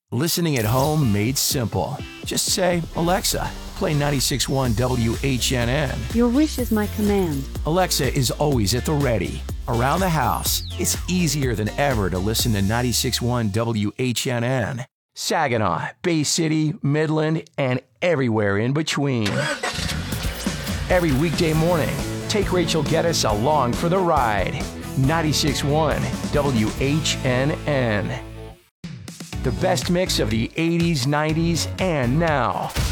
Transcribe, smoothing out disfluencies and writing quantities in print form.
Listening at home made simple. Just say, Alexa, play 96.1 WHNN. Your wish is my command. Alexa is always at the ready. Around the house, it's easier than ever to listen to 96.1 WHNN. Saginaw, Bay City, Midland, and everywhere in between. Every weekday morning, take Rachel Geddes along for the ride. 96.1 WHNN. The best mix of the 80s, 90s, and now.